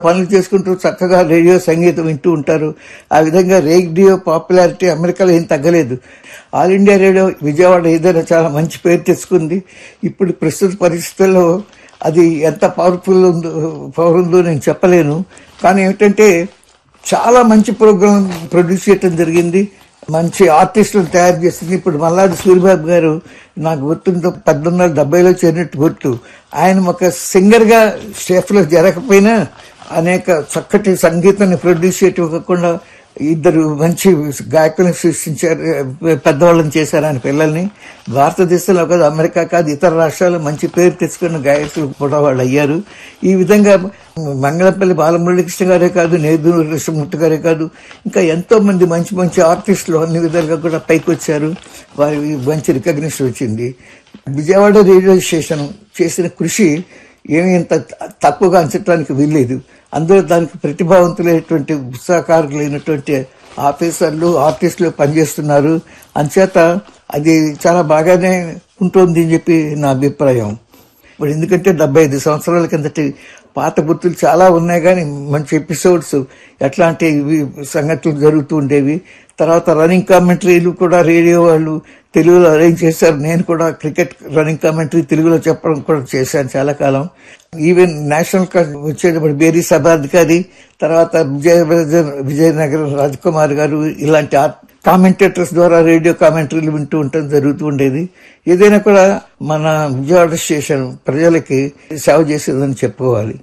పనులు చేసుకుంటూ చక్కగా రేడియో సంగీతం వింటూ ఉంటారు. ఆ విధంగా రేడియో పాపులారిటీ అమెరికాలో ఏం తగ్గలేదు. ఆల్ ఇండియా రేడియో విజయవాడ ఏదైనా చాలా మంచి పేరు తెచ్చుకుంది. ఇప్పుడు ప్రస్తుత పరిస్థితుల్లో అది ఎంత పవర్ ఉందో నేను చెప్పలేను. కానీ ఏమిటంటే చాలా మంచి ప్రోగ్రాం ప్రొడ్యూస్ చేయడం జరిగింది. మంచి ఆర్టిస్టులను తయారు చేసింది. ఇప్పుడు మల్లాడి సూరిబాబు గారు నాకు గుర్తుందో 1970లో చేరినట్టు గుర్తు. ఆయన ఒక సింగర్ గా స్టేఫ్ లో జరగకపోయినా అనేక చక్కటి సంగీతాన్ని ప్రొడ్యూస్ చేయటం కాకుండా ఇద్దరు మంచి గాయకులను సృష్టించారు, పెద్దవాళ్ళని చేశారు ఆయన పిల్లల్ని. భారతదేశంలో కాదు, అమెరికా కాదు, ఇతర రాష్ట్రాల్లో మంచి పేరు తెచ్చుకున్న గాయకులు కూడా వాళ్ళు అయ్యారు. ఈ విధంగా మంగళపల్లి బాలమురళీకృష్ణ గారే కాదు, నేదునూరి కృష్ణమూర్తి గారే కాదు, ఇంకా ఎంతో మంది మంచి మంచి ఆర్టిస్టులు అన్ని విధాలుగా కూడా పైకి వచ్చారు. వారి మంచి రికగ్నిషన్ వచ్చింది. విజయవాడ రేడియో స్టేషన్ చేసిన కృషి ఏమీ ఇంత తక్కువగా అంచడానికి వీల్లేదు. అందులో దానికి ప్రతిభావంతులైనటువంటి ఉత్సాహకారులైనటువంటి ఆఫీసర్లు ఆర్టిస్టులు పనిచేస్తున్నారు. అంచేత అది చాలా బాగానే ఉంటుంది అని చెప్పి నా అభిప్రాయం. ఇప్పుడు ఎందుకంటే 75 సంవత్సరాల కిందటి పాత గుర్తులు చాలా ఉన్నాయి, కానీ మంచి ఎపిసోడ్స్ ఎట్లాంటి సంగతులు జరుగుతూ ఉండేవి. తర్వాత రన్నింగ్ కామెంటరీలు కూడా రేడియో వాళ్ళు తెలుగులో అరేంజ్ చేశారు. నేను కూడా క్రికెట్ రన్నింగ్ కామెంటరీ తెలుగులో చెప్పడం కూడా చేశాను చాలా కాలం. ఈవెన్ నేషనల్ వచ్చేటప్పుడు బేరీ సభాధికారి, తర్వాత విజయనగరం రాజ్కుమార్ గారు ఇలాంటి కామెంటేటర్స్ ద్వారా రేడియో కామెంటరీలు వింటూ ఉండటం జరుగుతూ ఉండేది. ఏదైనా కూడా మన విజయవాడ స్టేషన్ ప్రజలకి సేవ చేసేదని చెప్పుకోవాలి.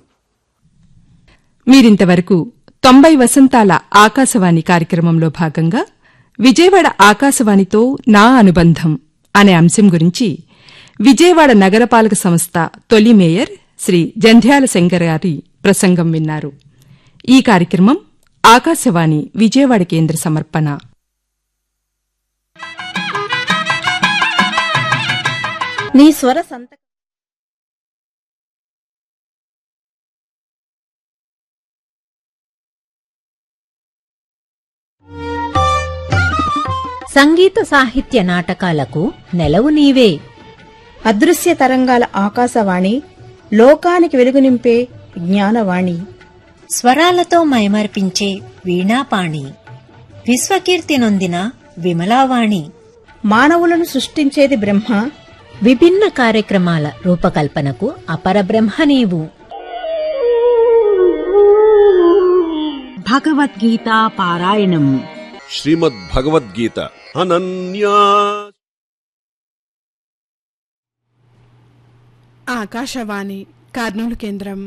మీరింతవరకు 90 వసంతాల ఆకాశవాణి కార్యక్రమంలో భాగంగా విజయవాడ ఆకాశవాణితో నా అనుబంధం అనే అంశం గురించి విజయవాడ నగరపాలక సంస్థ తొలి మేయర్ శ్రీ జంధ్యాల శంకర్ గారి ప్రసంగం విన్నారు. ఈ కార్యక్రమం ఆకాశవాణి విజయవాడ కేంద్ర సమర్పణ. నీ స్వర సంగీత సాహిత్య నాటకాలకు నెలవు నీవే. అదృశ్య తరంగాల ఆకాశవాణి, లోకానికి వెలుగు నింపే జ్ఞానవాణి, స్వరాలతో మైమర్పించే వీణాపాణి, విశ్వకీర్తి నొందిన విమలావాణి. మానవులను సృష్టించేది బ్రహ్మ, విభిన్న కార్యక్రమాల రూపకల్పనకు అపరబ్రహ్మ నీవు. భగవద్గీతా పారాయణం. శ్రీమద్ భగవద్గీత అనన్యా. ఆకాశవాణి కర్నూలు కేంద్రం.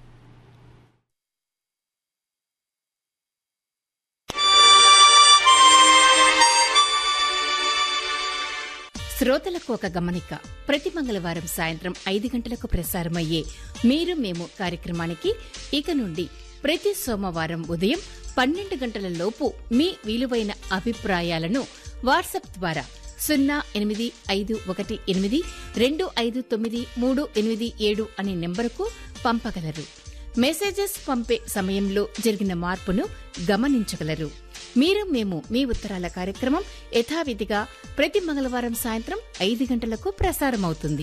శ్రోతలకు ఒక గమనిక. ప్రతి మంగళవారం సాయంత్రం 5 గంటలకు ప్రసారమయ్యే మీరు మేము కార్యక్రమానికి ఇక నుండి ప్రతి సోమవారం ఉదయం 12 గంటల లోపు మీ విలువైన అభిప్రాయాలను వాట్సాప్ ద్వారా 0851825937 అనే నెంబరుకు పంపగలరు. మెసేజెస్ పంపే సమయంలో జరిగిన మార్పును గమనించగలరు. మీరు మేము మీ ఉత్తరాల కార్యక్రమం యథావిధిగా ప్రతి మంగళవారం సాయంత్రం 5 గంటలకు ప్రసారమవుతుంది.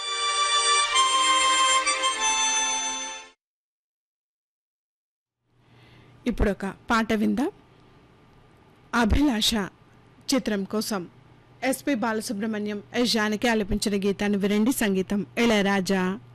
ఇప్పుడొక పాట విందాం. అభిలాష చిత్రం కోసం ఎస్పి బాలసుబ్రహ్మణ్యం, ఎస్ జానకి ఆలపించిన గీతాన్ని వినండి. సంగీతం ఇళయరాజా.